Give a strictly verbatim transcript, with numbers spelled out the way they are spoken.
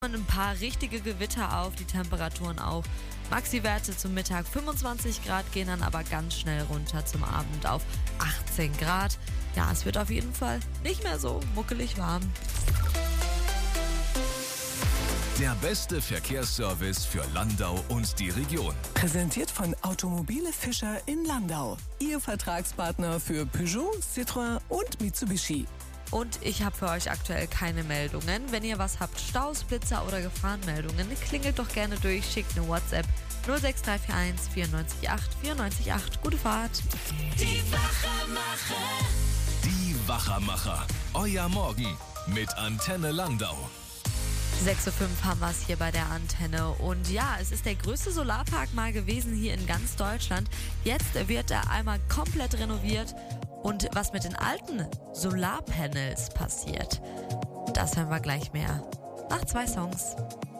Ein paar richtige Gewitter auf, die Temperaturen auch. Maxi-Werte zum Mittag fünfundzwanzig Grad, gehen dann aber ganz schnell runter zum Abend auf achtzehn Grad. Ja, es wird auf jeden Fall nicht mehr so muckelig warm. Der beste Verkehrsservice für Landau und die Region. Präsentiert von Automobile Fischer in Landau. Ihr Vertragspartner für Peugeot, Citroën und Mitsubishi. Und ich habe für euch aktuell keine Meldungen. Wenn ihr was habt, Staus, Blitzer oder Gefahrenmeldungen, klingelt doch gerne durch, schickt eine WhatsApp null sechs drei vier eins vier neun acht vier neun acht. Gute Fahrt. Die Wachermacher. Die Wachermacher. Euer Morgen mit Antenne Landau. sechs Uhr fünf haben wir es hier bei der Antenne. Und ja, es ist der größte Solarpark mal gewesen hier in ganz Deutschland. Jetzt wird er einmal komplett renoviert. Und was mit den alten Solarpanels passiert, das hören wir gleich mehr. Nach zwei Songs.